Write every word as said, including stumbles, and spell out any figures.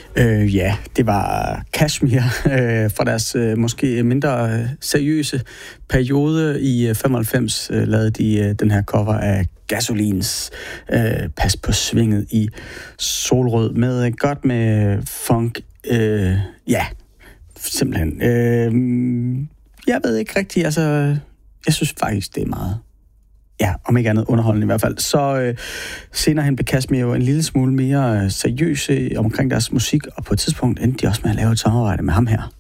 Øh, ja, det var Kashmir øh, fra deres øh, måske mindre øh, seriøse periode. I femoghalvfems øh, lavede de øh, den her cover af Gasolins øh, Pas på svinget i solrød med øh, godt med funk. Øh, ja, simpelthen. Øh, jeg ved ikke rigtigt, altså jeg synes faktisk, det er meget... Ja, om ikke andet underholdende i hvert fald. Så øh, senere hen blev Kashmir jo en lille smule mere øh, seriøse omkring deres musik, og på et tidspunkt endte de også med at lave et samarbejde med ham her.